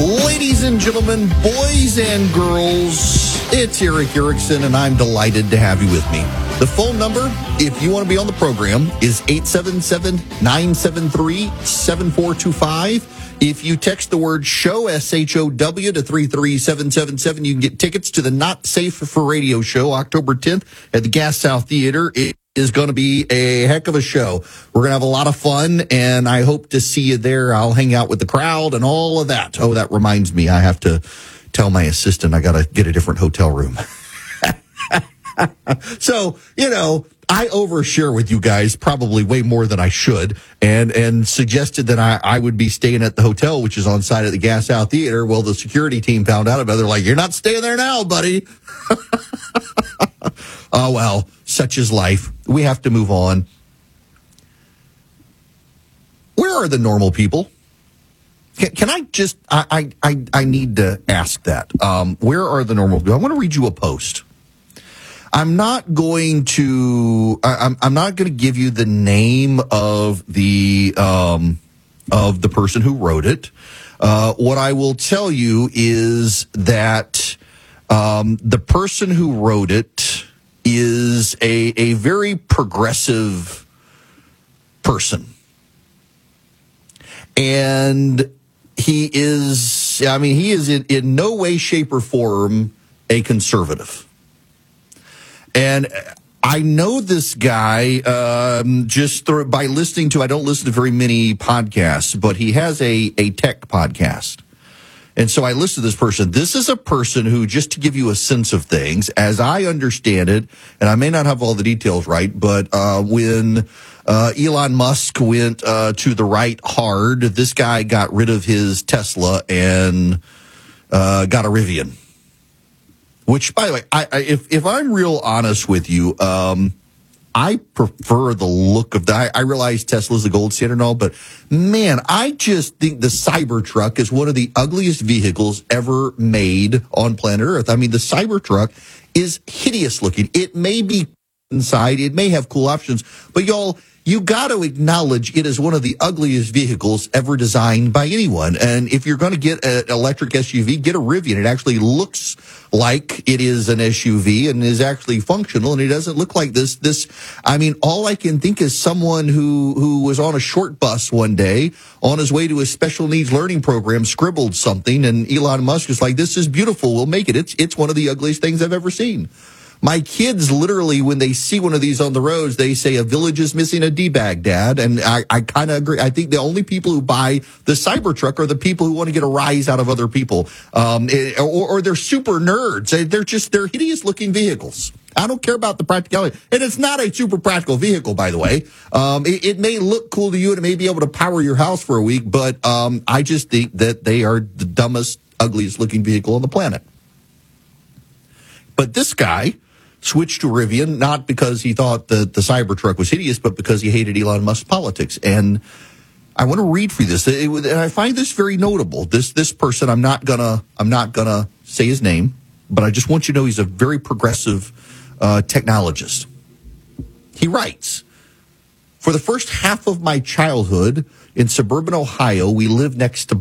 Ladies and gentlemen, boys and girls, it's Eric Erickson, and I'm delighted to have you with me. The phone number, if you want to be on the program, is 877-973-7425. If you text the word SHOW, S-H-O-W, to 33777, you can get tickets to the Not Safe for Radio show, October 10th at the Gas South Theater. It is going to be a heck of a show. We're going to have a lot of fun, and I hope to see you there. I'll hang out with the crowd and all of that. Oh, that reminds me, I have to tell my assistant I got to get a different hotel room. So, I overshare with you guys probably way more than I should, and suggested that I would be staying at the hotel, which is on site at the Gas South Theater. Well, the security team found out about it. They're like, "You're not staying there now, buddy." Oh, well, such is life. We have to move on. Where are the normal people? Can I just, I need to ask that. Where are the normal people? I want to read you a post. I'm not going to give you the name of the person who wrote it. What I will tell you is that the person who wrote it is a very progressive person. And he is in no way, shape, or form a conservative. And I know this guy by listening to, I don't listen to very many podcasts, but he has a tech podcast. And so I listened to this person. This is a person who, just to give you a sense of things, as I understand it, and I may not have all the details right, but when Elon Musk went to the right hard, this guy got rid of his Tesla and got a Rivian. Which, by the way, if I'm real honest with you, I prefer the look of that. I realize Tesla's the gold standard and all, but man, I just think the Cybertruck is one of the ugliest vehicles ever made on planet Earth. I mean, the Cybertruck is hideous looking. It may be inside, it may have cool options, but y'all, you got to acknowledge it is one of the ugliest vehicles ever designed by anyone. And if you're going to get an electric SUV, get a Rivian. It actually looks like it is an SUV and is actually functional, and it doesn't look like this. All I can think is someone who was on a short bus one day on his way to a special needs learning program, scribbled something, and Elon Musk is like, "This is beautiful. We'll make it." It's one of the ugliest things I've ever seen. My kids literally, when they see one of these on the roads, they say, "A village is missing a D-bag, Dad." And I kind of agree. I think the only people who buy the Cybertruck are the people who want to get a rise out of other people. Or they're super nerds. They're hideous looking vehicles. I don't care about the practicality. And it's not a super practical vehicle, by the way. It may look cool to you and it may be able to power your house for a week, but I just think that they are the dumbest, ugliest looking vehicle on the planet. But this guy switched to Rivian, not because he thought that the Cybertruck was hideous, but because he hated Elon Musk's politics. And I want to read for you this, and I find this very notable. This person, I'm not gonna say his name, but I just want you to know he's a very progressive technologist. He writes, "For the first half of my childhood in suburban Ohio, we lived next to